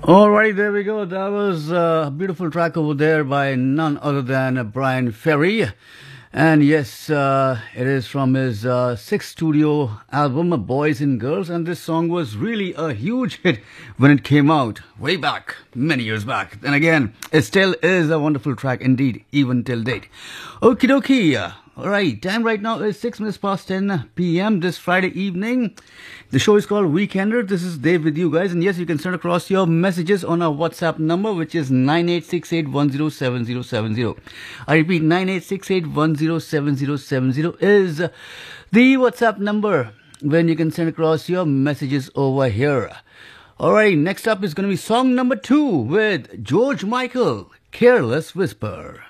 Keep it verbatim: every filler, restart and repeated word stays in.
Alright, there we go. That was a beautiful track over there by none other than Brian Ferry. And yes, uh, it is from his uh, sixth studio album, Boys and Girls. And this song was really a huge hit when it came out way back, many years back. And again, it still is a wonderful track indeed, even till date. Okie dokie. Alright, time right now is six minutes past ten p m this Friday evening. The show is called Weekender. This is Dave with you guys. And yes, you can send across your messages on our WhatsApp number, which is nine eight six eight one zero seven zero seven zero. I repeat, nine eight six eight one zero seven zero seven zero is the WhatsApp number when you can send across your messages over here. Alright, next up is going to be song number two with George Michael, Careless Whisper.